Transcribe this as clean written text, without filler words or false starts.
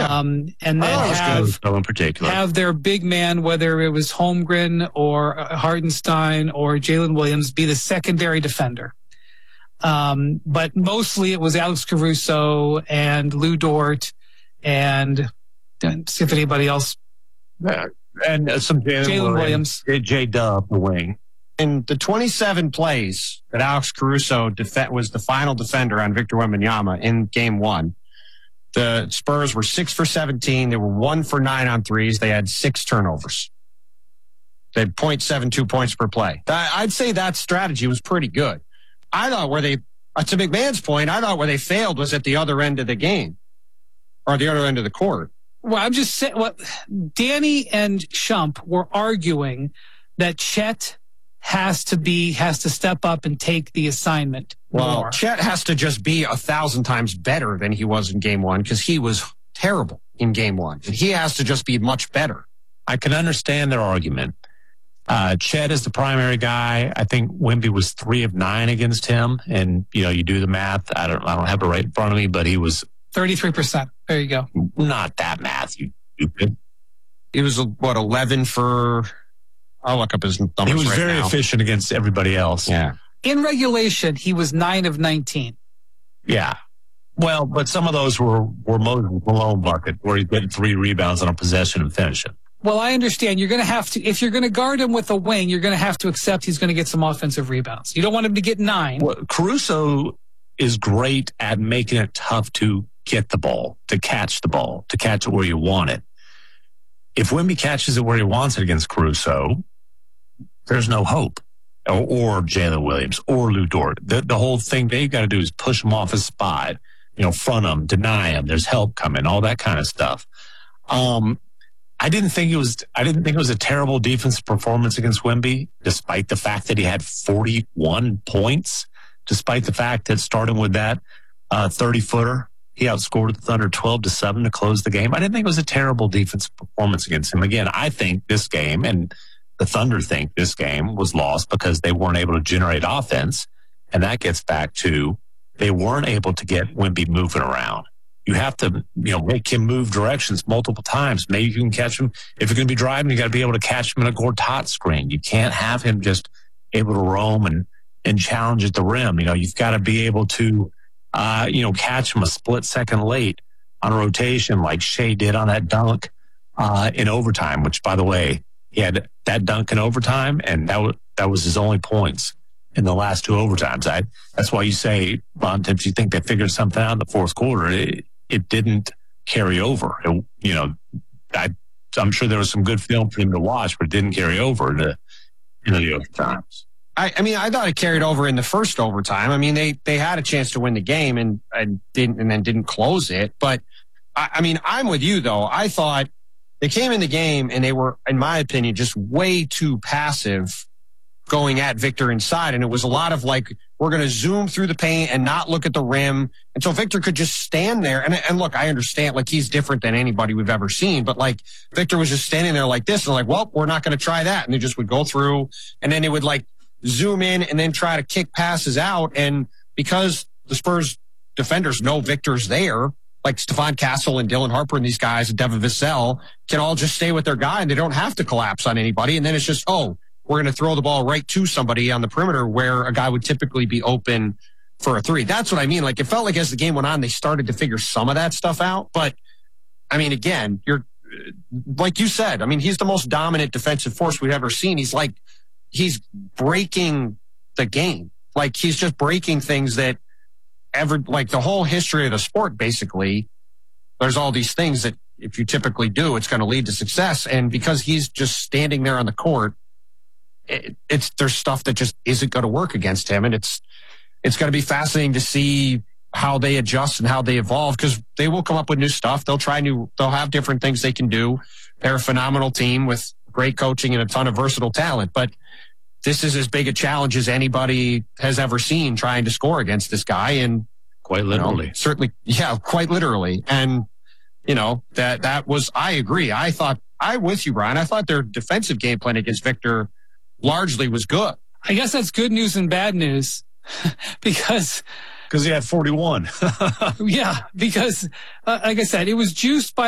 And then have their big man, whether it was Holmgren or Hardenstein or Jalen Williams, be the secondary defender. But mostly it was Alex Caruso and Lou Dort and see if anybody else. And some Jalen Williams. J-Dub, the wing. In the 27 plays that Alex Caruso was the final defender on Victor Wembanyama in game one, the Spurs were 6 for 17. They were 1 for 9 on threes. They had 6 turnovers. They had 0.72 points per play. I'd say that strategy was pretty good. I thought to McMahon's point, I thought where they failed was at the other end of the game or the other end of the court. Well, I'm just saying, Danny and Shump were arguing that Chet has to step up and take the assignment. Well, more. Chet has to just be 1,000 times better than he was in game one because he was terrible in game one. And he has to just be much better. I can understand their argument. Chet is the primary guy. I think Wemby was 3 of 9 against him. And, you do the math. I don't have it right in front of me, but he was 33%. There you go. Not that math, you stupid. He was, 11 for... I'll look up his numbers. He was very efficient against everybody else. Yeah. In regulation, he was 9 of 19. Yeah. Well, but some of those were Malone bucket, where he did 3 rebounds on a possession and finish it. Well, I understand. You're going to have to, if you're going to guard him with a wing, you're going to have to accept he's going to get some offensive rebounds. You don't want him to get 9. Well, Caruso is great at making it tough to get the ball, to catch the ball, to catch it where you want it. If Wemby catches it where he wants it against Caruso, there's no hope. Or Jalen Williams or Lou Dort. The whole thing they've got to do is push him off his spot, front him, deny him. There's help coming, all that kind of stuff. I didn't think it was a terrible defensive performance against Wemby, despite the fact that he had 41 points, despite the fact that starting with that 30-footer, he outscored the Thunder 12-7 to close the game. I didn't think it was a terrible defensive performance against him. Again, I think this game, and the Thunder think this game, was lost because they weren't able to generate offense. And that gets back to they weren't able to get Wemby moving around. You have to, make him move directions multiple times. Maybe you can catch him. If you're going to be driving, you got to be able to catch him in a Gortat screen. You can't have him just able to roam and challenge at the rim. You've got to be able to, catch him a split second late on a rotation like Shea did on that dunk in overtime, which, by the way, he had that dunk in overtime, and that was his only points in the last 2 overtimes. That's why you say, Bon Tips, you think they figured something out in the fourth quarter. It didn't carry over. I'm sure there was some good film for him to watch, but it didn't carry over into the overtimes. I thought it carried over in the first overtime. They had a chance to win the game and then didn't close it. But I'm with you though. I thought they came in the game and they were, in my opinion, just way too passive going at Victor inside. And it was a lot of we're going to zoom through the paint and not look at the rim. And so Victor could just stand there. And look, I understand, he's different than anybody we've ever seen. But Victor was just standing there like this and well, we're not going to try that. And they just would go through and then they would zoom in and then try to kick passes out. And because the Spurs defenders know Victor's there, like Stephon Castle and Dylan Harper and these guys and Devin Vassell can all just stay with their guy and they don't have to collapse on anybody. And then it's just, we're going to throw the ball right to somebody on the perimeter where a guy would typically be open for a 3. That's what I mean. It felt like as the game went on, they started to figure some of that stuff out. But again, you're like you said, he's the most dominant defensive force we've ever seen. He's breaking the game. He's just breaking things that the whole history of the sport, basically, there's all these things that if you typically do, it's going to lead to success. And because he's just standing there on the court, there's stuff that just isn't going to work against him. And it's going to be fascinating to see how they adjust and how they evolve because they will come up with new stuff. They'll have different things they can do. They're a phenomenal team with great coaching and a ton of versatile talent, but this is as big a challenge as anybody has ever seen trying to score against this guy. And quite literally, certainly, yeah, quite literally. And, that was, I agree. I'm with you, Brian. I thought their defensive game plan against Victor largely was good. I guess that's good news and bad news because he had 41. Yeah, because like I said, it was juiced by